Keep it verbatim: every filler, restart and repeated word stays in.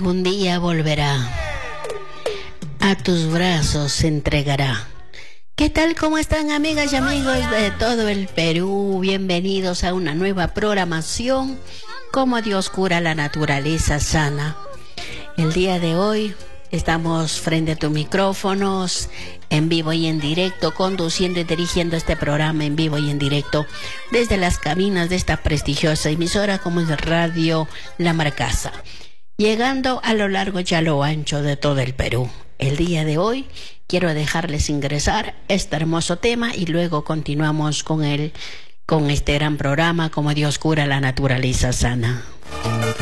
algún día volverá, a tus brazos se entregará. ¿Qué tal? ¿Cómo están, amigas y amigos de todo el Perú? Bienvenidos a una nueva programación, Cómo Dios cura la naturaleza sana. El día de hoy estamos frente a tus micrófonos, en vivo y en directo, conduciendo y dirigiendo este programa en vivo y en directo desde las cabinas de esta prestigiosa emisora como es Radio La Marcasa, llegando a lo largo y a lo ancho de todo el Perú. El día de hoy quiero dejarles ingresar este hermoso tema y luego continuamos con el, con este gran programa, Como Dios cura la naturaleza sana.